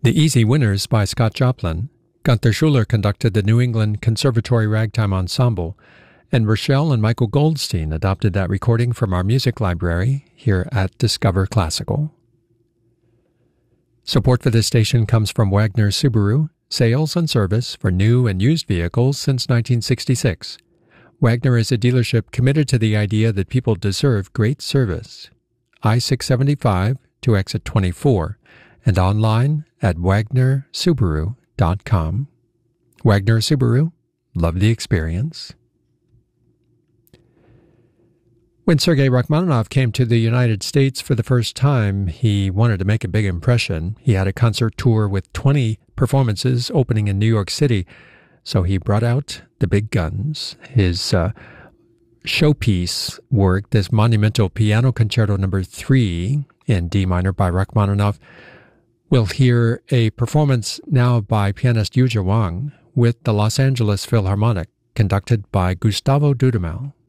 The Easy Winners by Scott Joplin. Gunther Schuller conducted the New England Conservatory Ragtime Ensemble, and Rochelle and Michael Goldstein adopted that recording from our music library here at Discover Classical. Support for this station comes from Wagner Subaru, sales and service for new and used vehicles since 1966. Wagner is a dealership committed to the idea that people deserve great service. I-675 to exit 24 and online at wagnersubaru.com. Wagner Subaru, love the experience. When Sergei Rachmaninoff came to the United States for the first time, he wanted to make a big impression. He had a concert tour with 20 performances opening in New York City, so he brought out the big guns. His showpiece work, this monumental Piano Concerto No. 3 in D minor by Rachmaninoff. We'll hear a performance now by pianist Yuzha Wang with the Los Angeles Philharmonic, conducted by Gustavo Dudamel.